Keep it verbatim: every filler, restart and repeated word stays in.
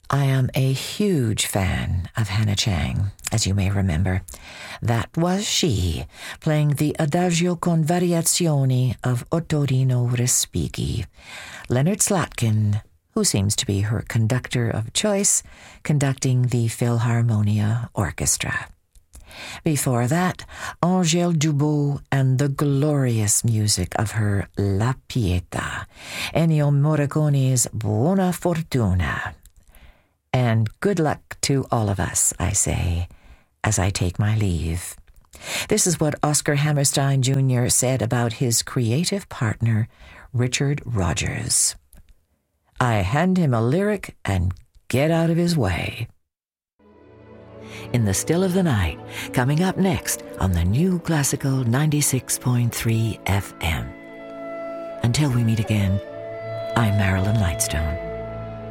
I am a huge fan of Hannah Chang, as you may remember. That was she, playing the Adagio con Variazioni of Ottorino Respighi. Leonard Slatkin, who seems to be her conductor of choice, conducting the Philharmonia Orchestra. Before that, Angèle Dubot and the glorious music of her La Pietà, Ennio Morricone's Buona Fortuna. And good luck to all of us, I say, as I take my leave. This is what Oscar Hammerstein Junior said about his creative partner, Richard Rodgers. I hand him a lyric and get out of his way. In the Still of the Night, coming up next on the New Classical ninety-six point three F M. Until we meet again, I'm Marilyn Lightstone.